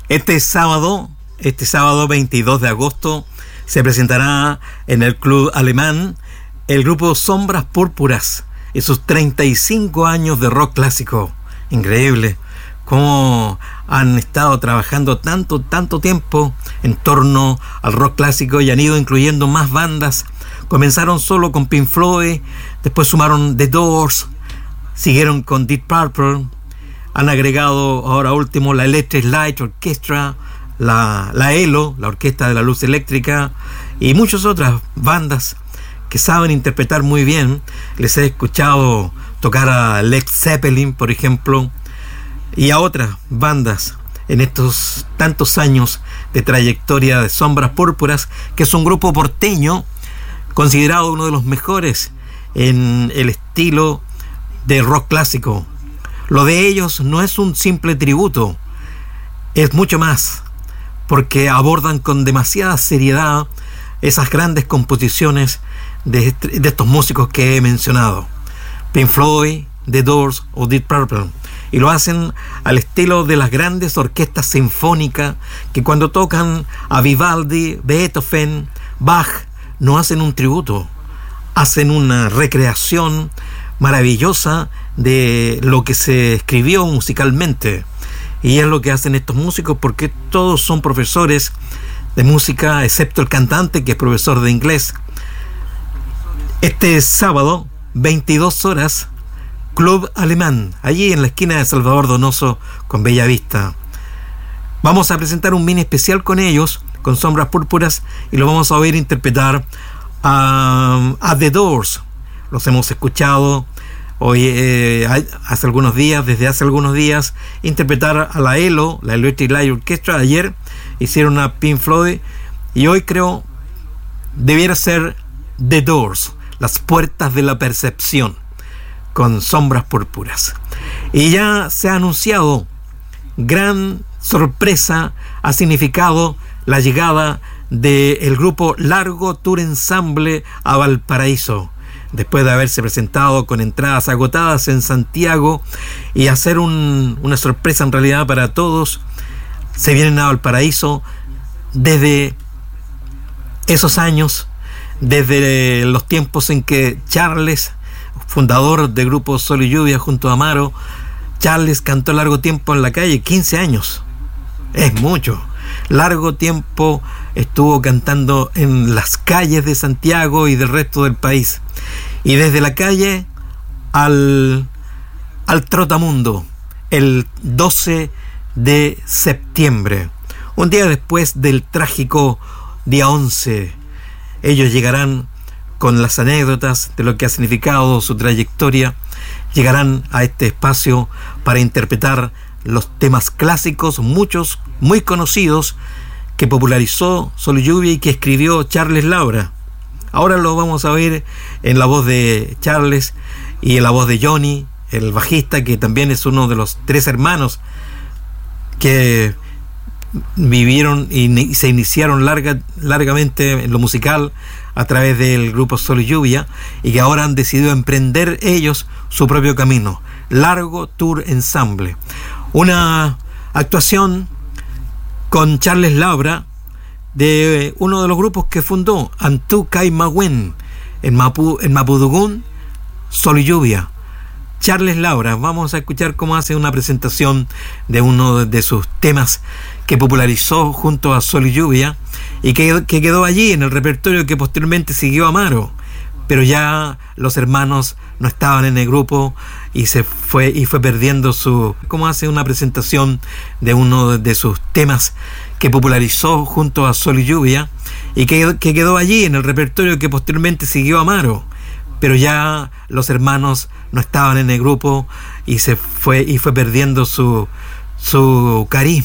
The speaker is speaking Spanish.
Este sábado 22 de agosto, se presentará en el Club Alemán el grupo Sombras Púrpuras y sus 35 años de rock clásico. Increíble cómo han estado trabajando tanto tiempo en torno al rock clásico y han ido incluyendo más bandas. Comenzaron solo con Pink Floyd, después sumaron The Doors, siguieron con Deep Purple, han agregado ahora último la Electric Light Orchestra, la ELO, la Orquesta de la Luz Eléctrica, y muchas otras bandas que saben interpretar muy bien. Les he escuchado tocar a Led Zeppelin, por ejemplo, y a otras bandas en estos tantos años de trayectoria de Sombras Púrpuras, que es un grupo porteño considerado uno de los mejores en el estilo de rock clásico. Lo de ellos no es un simple tributo, es mucho más, porque abordan con demasiada seriedad esas grandes composiciones de estos músicos que he mencionado, Pink Floyd, The Doors o Deep Purple, y lo hacen al estilo de las grandes orquestas sinfónicas que cuando tocan a Vivaldi, Beethoven, Bach, no hacen un tributo, hacen una recreación maravillosa de lo que se escribió musicalmente. Y es lo que hacen estos músicos, porque todos son profesores de música, excepto el cantante, que es profesor de inglés. Este sábado, 22 horas, Club Alemán, allí en la esquina de Salvador Donoso con Bella Vista. Vamos a presentar un mini especial con ellos, con Sombras Púrpuras, y lo vamos a oír interpretar a The Doors. Los hemos escuchado hoy, desde hace algunos días, interpretar a la ELO, la Electric Light Orchestra. Ayer hicieron a Pink Floyd, y hoy creo debiera ser The Doors, Las Puertas de la Percepción, con Sombras Púrpuras. Y ya se ha anunciado, gran sorpresa ha significado la llegada del grupo Largo Tour Ensemble a Valparaíso, después de haberse presentado con entradas agotadas en Santiago y hacer una sorpresa en realidad para todos. Se vienen a Valparaíso desde esos años, desde los tiempos en que Charles, fundador del grupo Sol y Lluvia junto a Amaro, Charles cantó largo tiempo en la calle, 15 años, es mucho. Largo tiempo estuvo cantando en las calles de Santiago y del resto del país. Y desde la calle al Trotamundo, el 12 de septiembre, un día después del trágico día 11. Ellos llegarán con las anécdotas de lo que ha significado su trayectoria, llegarán a este espacio para interpretar los temas clásicos, muchos muy conocidos, que popularizó Sol y Lluvia y que escribió Charles Laura. Ahora lo vamos a oír en la voz de Charles y en la voz de Johnny, el bajista, que también es uno de los 3 hermanos que vivieron y se iniciaron largamente en lo musical a través del grupo Sol y Lluvia, y que ahora han decidido emprender ellos su propio camino. Largo Tour Ensemble, una actuación con Charles Laura de uno de los grupos que fundó Antú Caimahuen en Mapudungún, Sol y Lluvia. Charles Laura, vamos a escuchar cómo hace una presentación de uno de sus temas que popularizó junto a Sol y Lluvia y que quedó allí en el repertorio que posteriormente siguió Amaro, pero ya los hermanos no estaban en el grupo y fue perdiendo cómo hace una presentación de uno de sus temas que popularizó junto a Sol y Lluvia y que quedó allí en el repertorio que posteriormente siguió Amaro, pero ya los hermanos no estaban en el grupo y fue perdiendo su carisma.